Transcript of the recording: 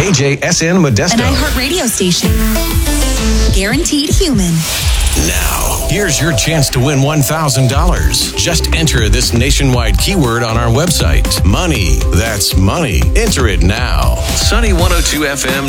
KJSN Modesto. An iHeartRadio station. Guaranteed human. Now, here's your chance to win $1,000. Just enter this nationwide keyword on our website. Money. That's money. Enter it now. Sunny 102 FM.